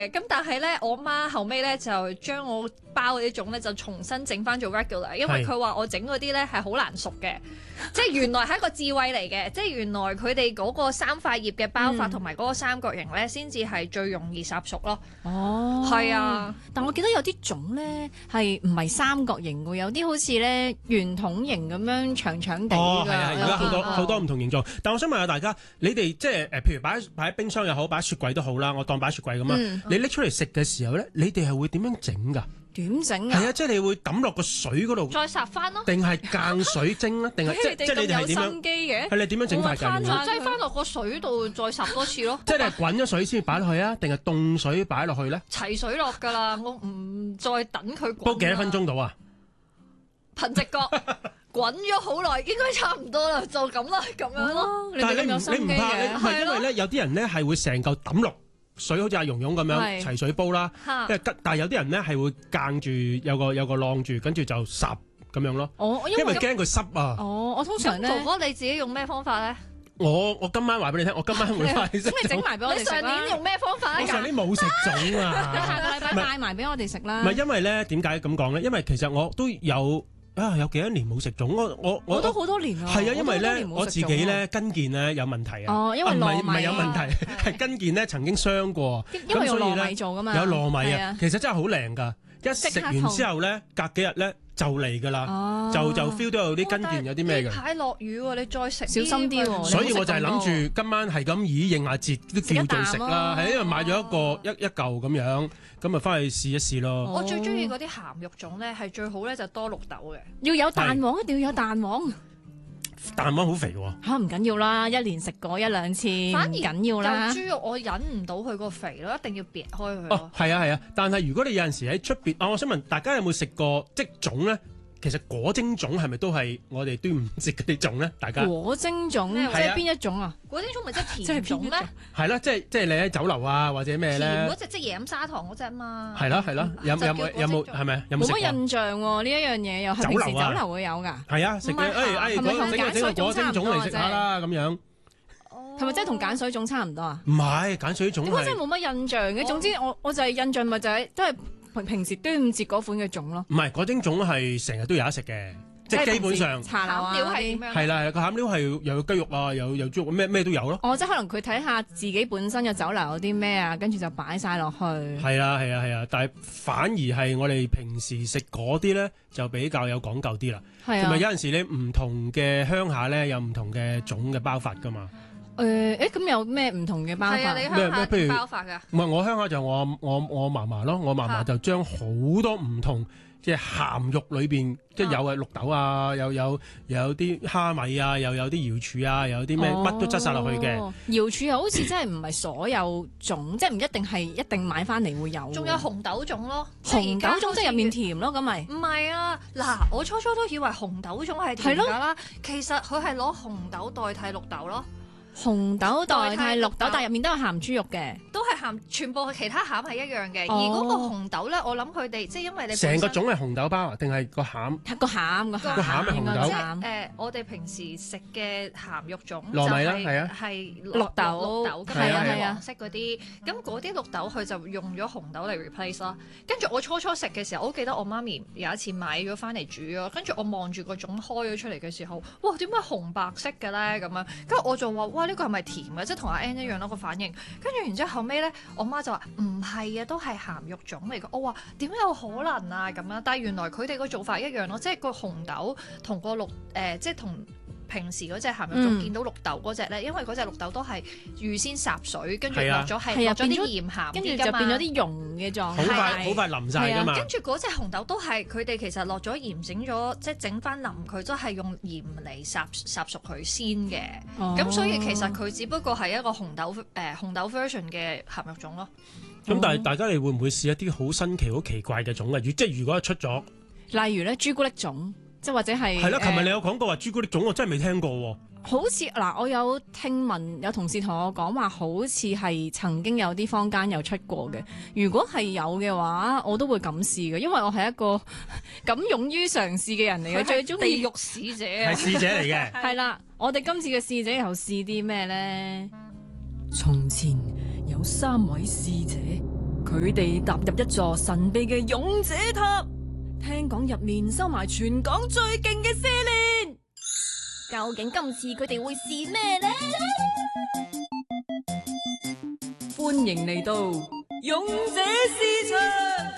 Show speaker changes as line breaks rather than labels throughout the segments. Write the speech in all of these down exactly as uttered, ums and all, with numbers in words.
咁但係咧，我媽後尾咧就將我包嗰啲粽咧就重新整翻做 regular，因為佢話我整嗰啲咧係好難熟嘅，即係原來係一個智慧嚟嘅，即係原來佢哋嗰個三塊葉嘅包法同埋嗰個三角形咧，先至係最容易烚熟咯。
哦，
係啊，
但我記得有啲粽咧係唔係三角形嘅，有啲好似咧圓筒形咁樣長長地㗎。
哦，係啊，而家好多
哦
好多唔同形狀。但我想問下大家，你哋即係誒，譬如擺擺喺冰箱又好，擺喺雪櫃都好啦，我當擺喺雪櫃咁啊。
嗯
你拎出嚟食嘅時候咧，你哋係會點樣整㗎？
點整啊？
係啊，即係你會抌落個水嗰度，
再烚翻咯。
定係間水蒸啊？定係即即係你哋係點樣？
心機嘅？
係你點樣整法㗎？
攤咗擠翻落個水度再烚多次咯。
即係你係滾咗水先擺落去啊？定係凍水擺落去咧？
齊水落㗎啦，我唔再等佢滾。
煲幾多分鐘到啊？
憑直覺滾咗好耐，應該差唔多啦，就咁啦，咁樣咯。
哦你
但係你唔
哋咁有心機
你唔怕，你
嘅
唔係因為咧有啲人咧係會成嚿抌落水，好似阿蓉蓉咁樣
係
齊水煲啦。
嚇
因為吉但係有啲人咧係會間住有個有個晾住，跟住就烚咁樣咯。
哦，因為
因為驚佢濕啊！
哦，我通常
咁
咧，
哥哥你自己用咩方法咧？
我我今晚話俾你聽，我今晚會翻去食
咁你整埋俾我哋
你上
食啦
年。用咩方法
我上
啊？
年冇食粽
你下
啊！
個禮拜帶埋俾我哋食啦。
唔係因為咧點解咁講咧？因為其實我都有啊有幾多年冇食粽，我我
我都好多年啦。
係啊，因為咧
我都好多年冇
我自己
食粽
咧跟腱咧有問題啊。
哦因為
啊唔係唔
糯米
係有問題，
啊
係跟腱咧曾經傷過。
因因為用
咁所以呢
糯米做噶嘛。
有糯米
係
啊，其實真係好靚㗎。一食完之後咧，隔幾日咧就嚟㗎啦，
哦
就就 feel 到有啲跟腱有啲咩
呢
嘅。
排落雨喎，你再食
小心啲喎
所以我就係
你唔好食咁
諗住今晚係咁以應下節都叫做食啦，係因為買咗一個一一嚿咁樣，咁啊翻去試一試咯。
我最中意嗰啲鹹肉粽咧，係最好咧就多綠豆嘅。
要有蛋黃，一定要有蛋黃。
蛋黃好肥喎，
嚇唔緊要啦，一年食過一兩次，唔
反而
緊要啦
有。豬肉我忍唔到佢個肥咯，一定要別開佢
哦
咯。
係啊係啊，但係如果你有陣時喺出邊，啊我想問大家有冇食過即粽咧？其實果蒸粽係咪都係我哋端午節嗰啲粽咧？大家
果蒸粽
咩
即係邊一種啊？
嗰啲粽咪即係
即係
甜粽咩
邊一種？
係啦，即係即係你喺酒樓啊或者咩
甜
咧
嗰？隻即係椰飲砂糖嗰隻嘛。
係啦係啦，有
就叫
有冇有冇
果蒸粽
係咪有冇
冇乜
食過？
印象喎，呢一樣嘢又係平時
酒樓啊
酒樓會有㗎，
係啊，食嘅
唔係
誒誒，
係咪同
整個整個
鹼水
果蒸粽
粽差唔多啊
嚟食下啦咁樣。
哦
係咪即係同鹼水粽差唔多啊？
唔係鹼水粽係
點解真係冇乜印象嘅？
我
總之我我就係印象咪就係都係平平時端午節嗰款嘅粽咯，
唔係果蒸粽係成日都有得食嘅，即係基本上
茶樓啊
餡料係
嗰啲
點樣？
係啦係啦，個餡料係又有雞肉啊，有有豬肉咩咩都有咯。
哦，即係可能佢睇下自己本身嘅酒樓有啲咩啊，跟住就擺晒落去。
係啊係啊係啊，但係反而係我哋平時食嗰啲咧就比較有講究啲啦。
係啊
同埋，有陣時你唔同嘅鄉下咧有唔同嘅粽嘅包法噶嘛。
誒誒咁有咩唔同嘅包
係啊，
法？
你鄉下
咩咩譬如
點包法㗎？
唔係我鄉下就我我我嫲嫲咯，我嫲嫲
嚇
就將好多唔同即係鹹肉裏邊，即係有係綠豆啊，又有又有啲蝦米啊，又有啲瑤柱啊，又有啲咩乜都執晒落去嘅。
哦瑤柱又好似真係唔係所有粽，即係唔一定係一定買翻嚟會有喎。
仲有紅豆粽咯，
紅豆粽即係入面
甜。
甜咯，咁咪
唔係啊，嗱，我初初都以為紅豆粽係甜㗎啦，其實佢係攞紅豆代替綠豆咯，
紅豆代替綠豆，
代替綠豆
但係入面都有鹹豬肉嘅。
都係鹹，全部其他餡係一樣嘅。
哦
而嗰個紅豆咧，我諗佢哋即係因為你
成個
本身
粽係紅豆包啊，定係個餡？
個餡個餡
個餡係紅豆
即係
餡
誒，我哋平時食嘅鹹肉粽
糯米啦
就係
係啊
係
綠豆
綠豆㗎嘛，
係啊係
啊
有黃色嗰啲。咁嗰啲綠豆佢就用咗紅豆嚟 replace 啦。跟住我初初食嘅時候，我好記得我媽咪有一次買咗翻嚟煮咯。跟住我望住個粽開咗出嚟嘅時候，哇！點解紅白色嘅咧？咁樣，跟住我就話：哇！呢個係咪甜嘅？即係同阿 Ann 一樣咯個反應。跟住然之後後尾咧，我媽就話：唔係啊，都係鹹肉粽嚟嘅。我話點有可能啊咁樣？但係原來佢哋個做法一樣咯，即係個紅豆同個綠誒、呃，即係同平時嗰隻鹹肉粽
嗯
見到綠豆嗰隻咧，因為嗰隻綠豆都係預先烚水，跟住落
係啊
咗係
係啊
落咗啲
變咗
鹽鹹
跟住
啲㗎嘛
就變咗啲溶嘅狀
好
態。
快好快淋晒㗎嘛。
跟住嗰隻紅豆都係佢哋其實落咗鹽整咗，即係整翻腍佢，都係用鹽嚟烚烚熟佢先嘅。
哦
咁、所以其實佢只不過係一個紅豆誒、呃、紅豆 version 嘅鹹肉粽咯。
咁但係大家你會唔會試一啲好新奇、好奇怪嘅粽啊？如即係如果出咗，
例如咧朱古力粽，即係或者係
係啦，琴日
誒
你有講過話朱古力粽，我真係未聽過喎。
好似嗱，我有聽聞有同事同我講話，好似係曾經有啲坊間有出過嘅。如果係有嘅話，我都會咁試嘅，因為我係一個敢勇於嘗試嘅人嚟嘅，最中意
地獄使者啊
係！使者嚟嘅。
係啦。我哋今次嘅試者又試啲咩呢？從前有三位使者， 佢哋踏入一座神秘嘅勇者塔，聽講入面收埋全港最勁嘅試煉。究竟今次佢哋會試咩呢？歡迎嚟到勇者試場。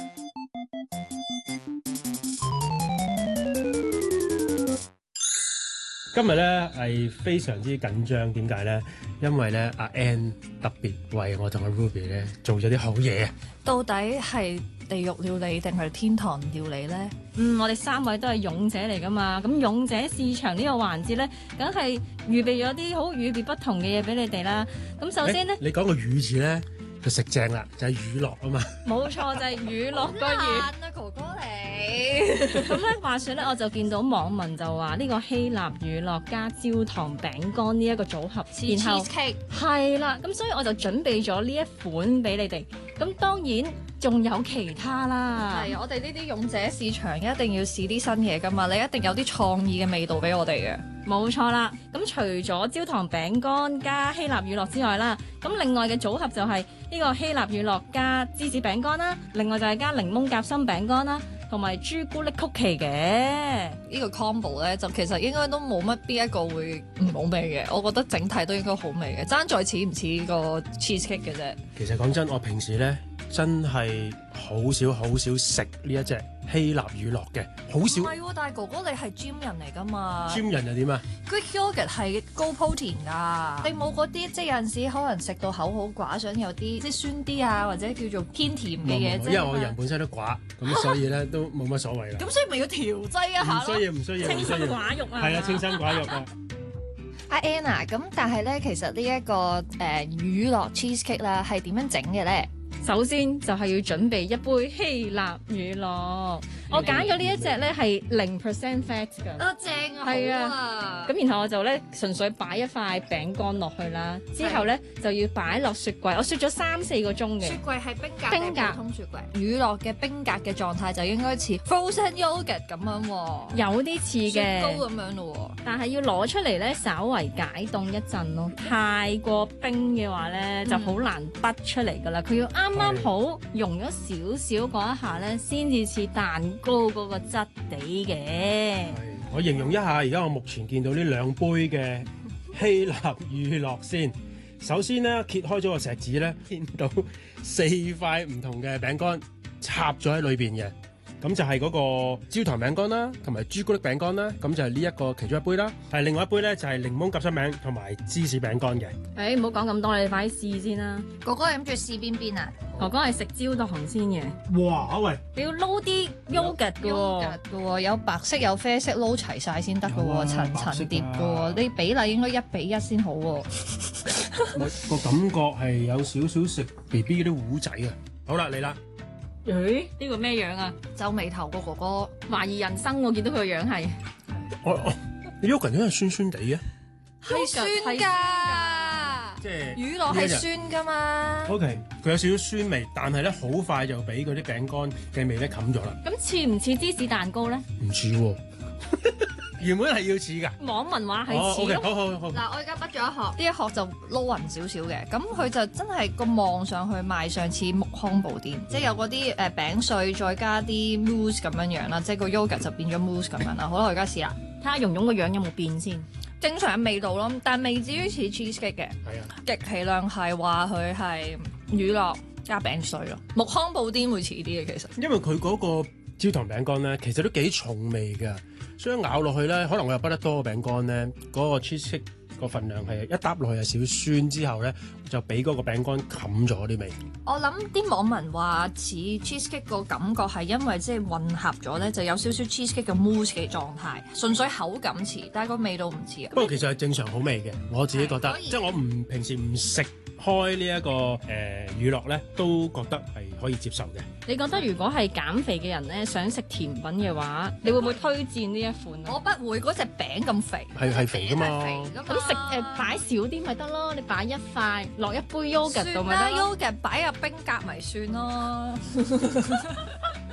今日咧係非常之緊張，點解咧？因為咧阿 Ann 特別為我同阿 Ruby 咧做咗啲好嘢啊！
到底係地獄料理定係天堂料理咧？
嗯，我哋三位都係勇者嚟噶嘛，咁勇者試場呢個環節咧，梗係預備咗啲好與別不同嘅嘢俾你哋啦。咁首先咧，
你講個乳字咧就食正啦，就係、是、乳酪啊嘛。
冇錯，就係、是、乳酪個乳。
啊，哥哥你。
咁咧，話說咧，我就見到網民就話呢個希臘乳酪加焦糖餅乾呢一個組合，然後
cheesecake
係啦，咁所以我就準備咗呢一款俾你哋。咁當然仲有其他啦。
係，我哋呢啲勇者市場一定要試啲新嘢噶嘛，你一定有啲創意嘅味道俾我哋嘅。
冇錯啦，咁除咗焦糖餅乾加希臘乳酪之外啦，咁另外嘅組合就係呢個希臘乳酪加芝士餅乾啦，另外就係加檸檬夾心餅乾啦，同埋朱古力曲奇嘅。
呢個 combo 咧，就其實應該都冇乜邊一個會唔好味嘅，我覺得整體都應該好味嘅，爭在似唔似個 cheesecake 嘅啫。
其實講真，我平時咧真係好少好少食呢一隻希臘乳酪嘅，好少。
唔係喎，但係哥哥你係 gym 人嚟㗎嘛
gym 人又點啊
？Greek yogurt 係高 protein 㗎，你冇嗰啲即係有陣時可能食到口好寡，想有啲即係酸啲啊，或者叫做偏甜嘅嘢啫。
因為我人本身都寡，咁所以咧都冇乜所謂啦。
咁所以咪要調劑一下咯。
唔需要，唔需要，
清心寡欲啊！
係啊，清心寡欲啊！
阿 Anna，咁但係咧，其實呢、這、一個誒、呃、乳酪 cheesecake 啦，係點樣整嘅咧？
首先就係要準備一杯希臘乳酪，我揀咗呢一隻咧係零 percent fat 㗎。
啊正啊，
係啊
好啊。
咁然後我就咧純粹擺一塊餅乾落去啦，之後咧就要擺落雪櫃，我雪咗三四個鐘嘅。
雪櫃係冰格
冰格
定普通雪櫃？乳酪嘅冰格嘅狀態就應該似 frozen yogurt 咁樣喎，
有啲似嘅，
雪糕咁樣咯喎。
但係要攞出嚟咧，稍為解凍一陣咯。太過冰嘅話咧，就好難滗出嚟噶啦。佢要啱啱好溶咗少少嗰一下咧，先至似蛋糕嗰個質地嘅。
我形容一下，而家我目前見到呢兩杯嘅希臘乳酪先。首先咧，揭開咗個錫紙咧，見到四塊唔同嘅餅乾插咗喺裏邊嘅。咁就係嗰個焦糖餅乾啦，同埋朱古力餅乾啦，咁就係呢一個其中一杯啦。係另外一杯咧，就係檸檬夾心餅同埋芝士餅乾嘅。
誒，唔好講咁多，你快啲試先啦。
哥哥諗住試邊邊啊？
哥哥係食焦糖先嘅。
哇！喂，
你要撈啲 yogurt 嘅喎，
嘅喎，有白色有啡色撈齊晒先得嘅喎，層層疊嘅喎，你比例應該一比一先好喎。
個感覺係有少少食 B B 嗰啲糊仔啊！好啦，嚟啦。
誒，呢個咩樣啊？
皺眉頭個哥哥，
懷疑人生，我見到佢個樣係。
我我 yogurt 點解係酸酸地嘅？
係酸㗎，
即係
乳酪係酸㗎嘛。
OK，佢有少少酸味，但係咧好快就俾嗰啲餅乾嘅味咧冚咗啦。
咁似唔似芝士蛋糕咧？
唔似喎，原本係要似㗎。
網民話係
哦，OK，
似咯。
好好好。
嗱，我而家畢咗一殼，呢一殼就撈勻少少嘅，咁佢就真係個望上去賣相似木糠布甸，即係有嗰啲誒餅碎再加啲 mousse 咁樣樣啦，即係個 yogurt 就變咗 mousse 咁樣啦。好啦，我而家試啦，
睇下蓉蓉個樣有冇變先。
正常嘅味道咯，但未至於似 cheesecake 嘅，
係啊，
極其量係話佢係乳酪加餅碎咯，木糠布甸會似啲嘅其實。
因為佢嗰個焦糖餅乾咧，其實都幾重味㗎，所以咬落去咧，可能我又不得多個餅乾咧，嗰、嗰個 cheesecake 個份量係一嗒落去有少少酸之後咧，就俾嗰個餅乾冚咗啲味。
我諗啲網民話似 cheesecake 個感覺係因為即係混合咗咧，就有少少 cheesecake 嘅 mousse 嘅狀態，純粹口感似，但係個味道唔似啊。
不過其實係正常好味嘅，我自己覺得，
可以
即係我唔平時唔食開呢、這、一個誒、呃、乳酪咧，都覺得係可以接受嘅。
你覺得如果係減肥嘅人咧，想食甜品嘅話，你會唔會推薦呢一款啊？
我不會，嗰隻餅咁肥，
係係肥㗎嘛
係肥㗎嘛
咁食誒擺少啲咪得咯？你擺一塊落一杯 yogurt 度咪
算啦
得咯？
，yogurt 擺入冰格咪算咯。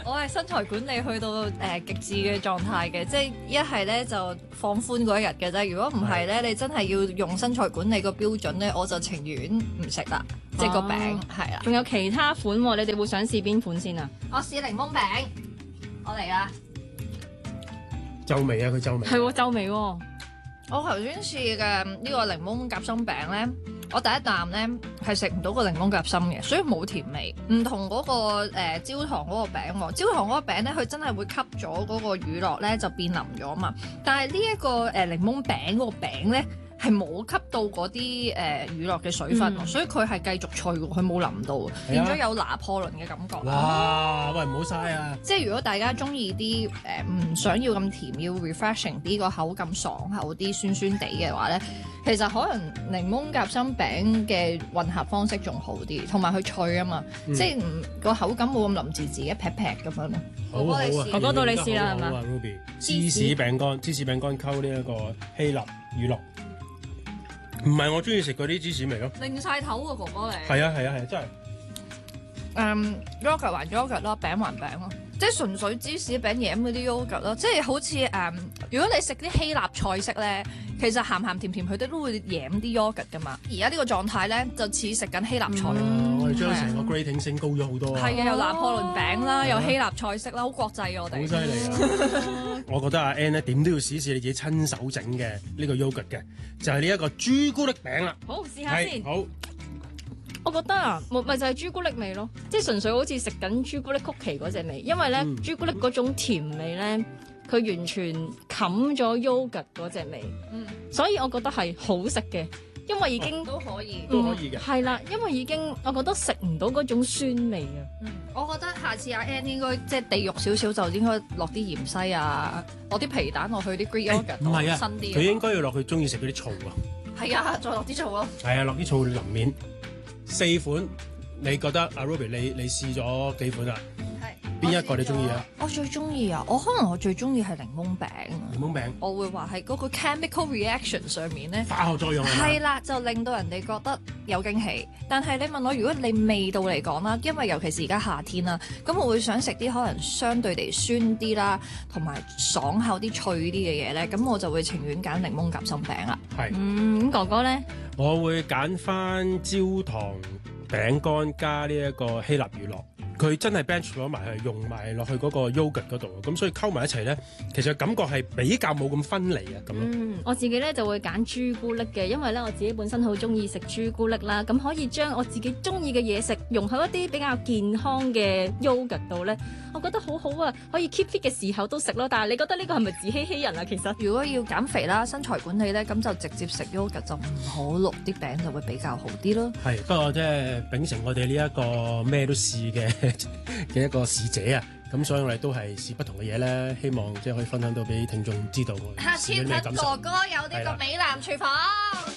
我係身材管理去到誒、呃、極致嘅狀態嘅，即係一係咧就放寬嗰一日嘅啫。如果唔係咧，你真係要用身材管理個標準咧，我就情願唔食啦。即係個餅係啦。
仲有其他款喎，你哋會想試邊款先啊？
我試檸檬餅，我嚟啦。
皺眉啊，佢皺眉。
係喎，皺眉喎。
我頭先試嘅呢個檸檬夾心餅咧，我第一啖咧係食唔到個檸檬夾心嘅，所以冇甜味。唔同嗰、嗰個誒、呃、焦糖嗰個餅喎，焦糖嗰個餅咧，佢真係會吸咗嗰個乳酪咧就變腍咗嘛。但係呢一個誒檸檬餅嗰個餅咧，係冇吸到嗰啲誒乳酪嘅水分，
嗯、
所以佢係繼續脆喎，佢冇淋到，變咗有拿破崙嘅感覺。
哇！喂，唔好嘥啊！
即係如果大家中意啲誒唔想要咁甜，要 refreshing 啲個口感爽口啲、酸酸地嘅話咧，其實可能檸檬夾心餅嘅混合方式仲好啲，同埋佢脆啊嘛，
嗯、
即係唔個口感冇咁淋住自己劈劈咁樣咯。
好好啊！
我嗰度你試啦，係嘛
？Ruby 芝士餅乾，芝士餅乾溝呢一個希臘乳酪。唔係我中意食嗰啲芝士味咯，
擰晒頭喎哥哥你。
係啊係啊係啊，真係。
誒 yogurt 還 yogurt 咯，餅還餅咯，即係純粹芝士餅飲嗰啲 yogurt 咯，即係好似誒、嗯，如果你食啲希臘菜式咧，其實鹹鹹甜甜佢哋都會飲啲 yogurt 噶嘛。而家呢個狀態咧就似食緊希臘菜。
嗯、我哋將成個 grading 升高咗好多啊！
係啊，有拿破崙餅啦，有希臘菜式啦，好國際啊我哋。
好犀利啊！我覺得阿 Ann 咧點都要試試你自己親手整嘅呢個 yogurt 嘅，就係呢一個朱古力餅啦。
好，試下先。
好。
我覺得啊，咪就係朱古力味咯，即係純粹好似食緊朱古力曲奇嗰隻味，因為咧、嗯、朱古力嗰種甜味咧，佢完全冚咗 yogurt 嗰隻味，嗯，所以我覺得係好食嘅，因為已經、
哦、都可以，
都可以嘅，
係啦、嗯，因為已經我覺得食唔到嗰種酸味啊，
嗯，我覺得下次阿 Ann 應該即係地獄少少就應該落啲芫茜啊，落啲皮蛋落去啲 Greek yogurt
唔係啊，
新啲，
佢應該要落去中意食嗰啲醋啊，
係啊，再落啲醋咯，
係啊，落啲醋淋面。四款，你覺得阿 Ruby 你你試咗幾款啊？係邊一個你中意啊？
我最中意啊！我可能我最中意係檸檬餅。
檸檬餅，
我會話係嗰個 chemical reaction 上面咧，
化學作用
係啦，就令到人哋覺得有驚喜。但係你問我，如果你味道嚟講啦，因為尤其是而家夏天啦，咁我會想食啲可能相對地酸啲啦，同埋爽口啲、脆啲嘅嘢咧，咁我就會情願揀檸檬夾心餅啦。
係，
嗯，咁哥哥咧？
我會揀翻焦糖餅乾加呢一個希臘乳酪，佢真係 bench 咗埋去，用埋落去嗰個 yogurt 嗰度，咁所以溝埋一齊咧，其實感覺係比較冇咁分離啊，咁咯。
嗯，我自己咧就會揀朱古力嘅，因為咧我自己本身好中意食朱古力啦，咁可以將我自己中意嘅嘢食融合一啲比較健康嘅 yogurt 度咧，我覺得好好啊，可以 keep fit 嘅時候都食咯。但係你覺得呢個係咪自欺欺人啊？其實
如果要減肥啦、身材管理咧，咁就直接食 yogurt 就唔好落啲餅就會比較好啲咯。
係，不過即係秉承我哋呢一個咩都試嘅嘅一個使者啊，咁所以我哋都係試不同嘅嘢咧，希望即係可以分享到俾聽眾知道我哋試咗咩感受。
下次等哥哥有呢個美男廚房。